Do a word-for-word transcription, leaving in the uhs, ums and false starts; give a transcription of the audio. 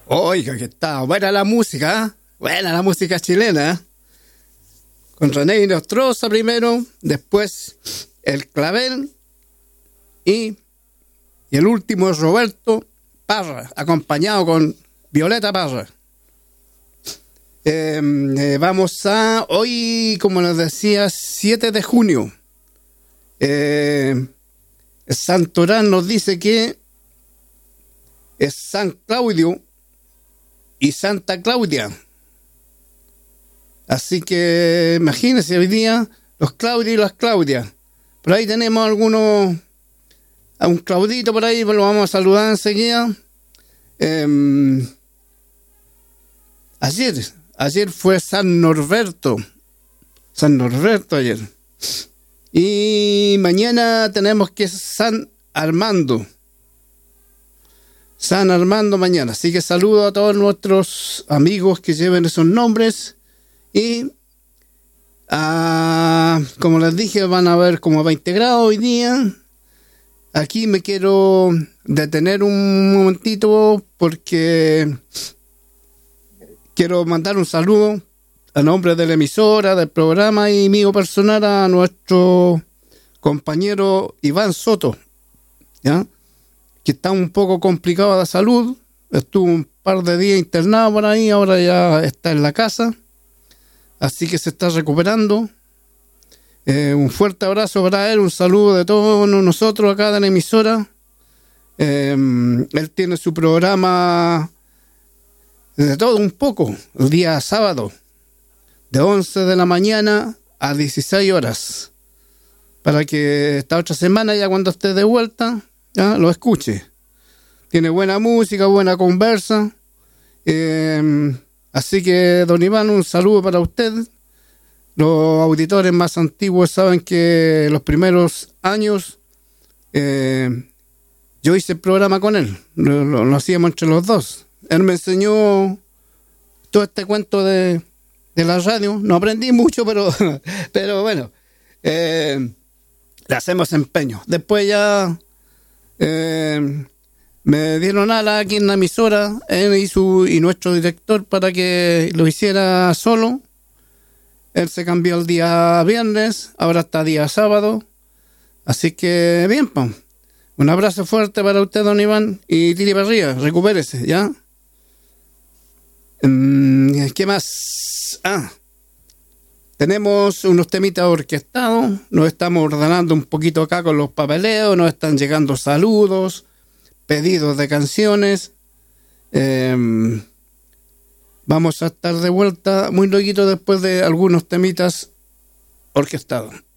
Oiga, que está buena la música, ¿eh? Buena la música chilena, ¿eh? Con René Nostroza primero, después el Clavel y, y el último es Roberto Parra, acompañado con Violeta Parra. Eh, eh, vamos a, hoy, como les decía, siete de junio. Eh, Santorán nos dice que es San Claudio y Santa Claudia. Así que imagínense hoy día los Claudios y las Claudias. Por ahí tenemos algunos, a un Claudito por ahí, pues lo vamos a saludar enseguida. Eh, ayer, ayer fue San Norberto. San Norberto ayer. Y mañana tenemos que San Armando. San Armando mañana. Así que saludo a todos nuestros amigos que lleven esos nombres. Y ah, como les dije, van a haber como veinte grados hoy día. Aquí me quiero detener un momentito porque quiero mandar un saludo a nombre de la emisora, del programa y mío personal a nuestro compañero Iván Soto, ¿ya? Que está un poco complicado de salud. Estuvo un par de días internado por ahí, ahora ya está en la casa. Así que se está recuperando. Eh, un fuerte abrazo para él, un saludo de todos nosotros acá de la emisora. Eh, él tiene su programa de todo un poco, el día sábado, de once de la mañana a dieciséis horas. Para que esta otra semana, ya cuando esté de vuelta, ya lo escuche. Tiene buena música, buena conversa. Eh, Así que, don Iván, un saludo para usted. Los auditores más antiguos saben que los primeros años eh, yo hice el programa con él. Lo, lo, lo hacíamos entre los dos. Él me enseñó todo este cuento de, de la radio. No aprendí mucho, pero, pero bueno, eh, le hacemos empeño. Después ya Eh, me dieron ala aquí en la emisora, él y, su, y nuestro director, para que lo hiciera solo. Él se cambió el día viernes, ahora está día sábado. Así que bien, pues. Un abrazo fuerte para usted, don Iván, y tire para arriba, recupérese, ¿ya? ¿Qué más? Ah, tenemos unos temitas orquestados, nos estamos ordenando un poquito acá con los papeleos, nos están llegando saludos, pedidos de canciones. Eh, vamos a estar de vuelta muy luego después de algunos temitas orquestados.